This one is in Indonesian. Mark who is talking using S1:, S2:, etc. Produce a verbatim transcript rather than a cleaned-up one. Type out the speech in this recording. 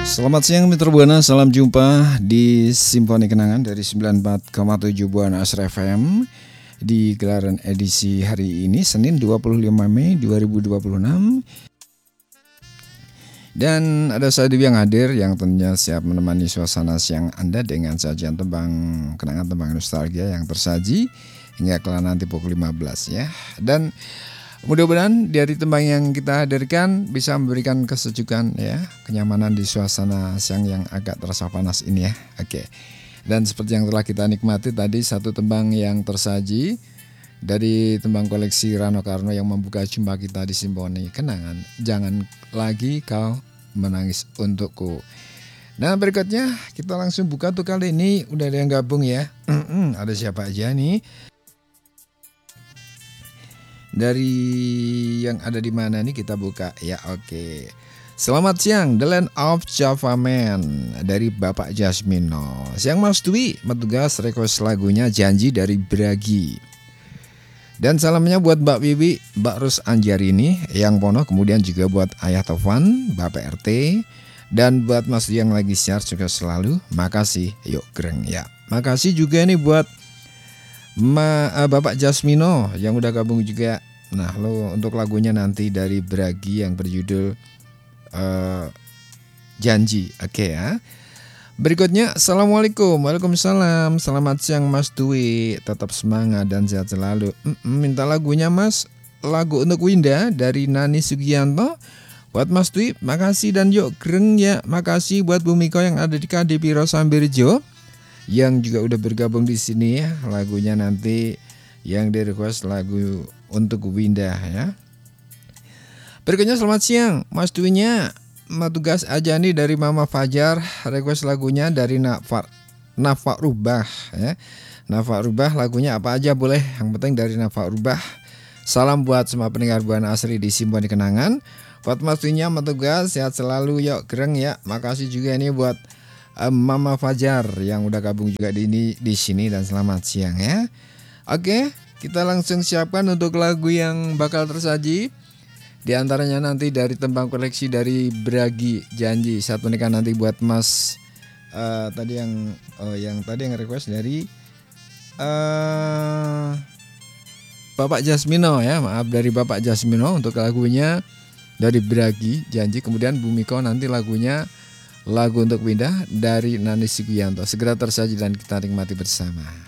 S1: Selamat siang Mitra Buana, salam jumpa di Simfoni Kenangan dari sembilan puluh empat koma tujuh Buana Asra F M di gelaran edisi hari ini Senin dua puluh lima Mei dua ribu dua puluh enam. Dan ada saya Dewi yang hadir yang tentunya siap menemani suasana siang Anda dengan sajian tembang kenangan tembang nostalgia yang tersaji hingga kelak nanti pukul lima belas ya. Dan mudah-mudahan dari tembang yang kita hadirkan bisa memberikan kesejukan ya, kenyamanan di suasana siang yang agak terasa panas ini ya. Oke. Dan seperti yang telah kita nikmati tadi satu tembang yang tersaji dari tembang koleksi Rano Karno yang membuka jumpa kita di Simfoni Kenangan. Jangan lagi kau menangis untukku. Nah berikutnya kita langsung buka tuh, kali ini udah ada yang gabung ya. Ada siapa aja nih? Dari yang ada di mana nih kita buka ya. Oke. Selamat siang, The Land of Java Man dari Bapak Jasmino. Siang Mas Dwi, petugas request lagunya Janji dari Bragi. Dan salamnya buat Mbak Bibi, Mbak Rus Anjarini yang Pono, kemudian juga buat Ayah Tovan, Bapak R T, dan buat Mas Dwi yang lagi share juga selalu. Makasih, yuk greng ya. Makasih juga nih buat Ma, uh, Bapak Jasmino yang udah gabung juga. Nah lo untuk lagunya nanti dari Bragi yang berjudul uh, Janji. Oke okay, ya. Berikutnya Assalamualaikum. Waalaikumsalam. Selamat siang Mas Dwi, tetap semangat dan sehat selalu. Mm-mm, minta lagunya Mas, lagu untuk Winda dari Nani Sugianto. Buat Mas Dwi makasih dan yuk greng ya. Makasih buat Bumiko yang ada di K D Piro Sambirjo yang juga udah bergabung di sini ya. Lagunya nanti yang di request lagu untuk Winda ya. Berikutnya selamat siang Mas Dwi-nya, tugas aja nih dari Mama Fajar, request lagunya dari Nafar Nafak Rubah ya. Nafak Rubah lagunya apa aja boleh, yang penting dari Nafak Rubah. Salam buat semua pendengar Buana Asri di Simfoni Kenangan. Buat Mas Dwi-nya tugas sehat selalu yuk greng ya. Makasih juga nih buat Mama Fajar yang udah gabung juga di ini di sini dan selamat siang ya. Oke, kita langsung siapkan untuk lagu yang bakal tersaji. Di antaranya nanti dari tembang koleksi dari Bragi Janji. Saat menikah nanti buat Mas uh, tadi yang oh, yang tadi yang request dari uh, Bapak Jasmino ya. Maaf dari Bapak Jasmino untuk lagunya dari Bragi Janji. Kemudian Bumiko nanti lagunya lagu untuk Winda dari Nani Sugianto. Segera tersaji dan kita nikmati bersama.